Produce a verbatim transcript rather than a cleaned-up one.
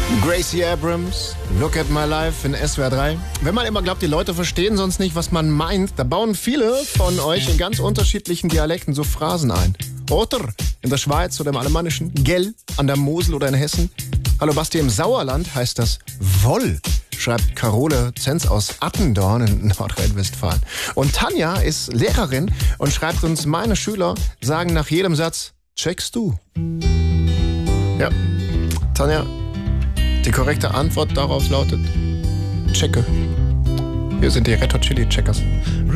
Gracie Abrams, Look at My Life in S W R drei. Wenn man immer glaubt, die Leute verstehen sonst nicht, was man meint, da bauen viele von euch in ganz unterschiedlichen Dialekten so Phrasen ein. Oder in der Schweiz oder im Alemannischen, gell an der Mosel oder in Hessen. Hallo Basti, im Sauerland heißt das Woll, schreibt Carole Zenz aus Attendorn in Nordrhein-Westfalen. Und Tanja ist Lehrerin und schreibt uns, meine Schüler sagen nach jedem Satz, checkst du? Ja, Tanja, die korrekte Antwort darauf lautet, checke. Hier sind die Red Hot Chili Checkers.